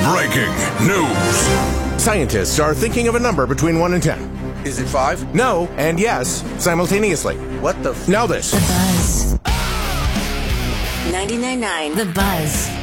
Breaking news. Scientists are thinking of a number between 1 and 10. Is it 5? No and yes simultaneously. What the Now this. The Buzz. 99.9 The Buzz.